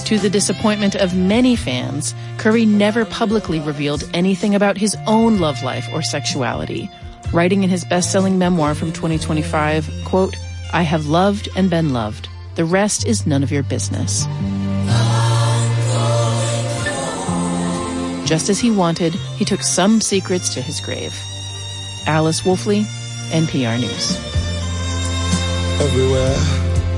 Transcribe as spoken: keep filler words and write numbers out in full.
To the disappointment of many fans, Curry never publicly revealed anything about his own love life or sexuality, writing in his best-selling memoir from twenty twenty-five, quote, "I have loved and been loved. The rest is none of your business." Just as he wanted, he took some secrets to his grave. Alice Wolfley, N P R News. Everywhere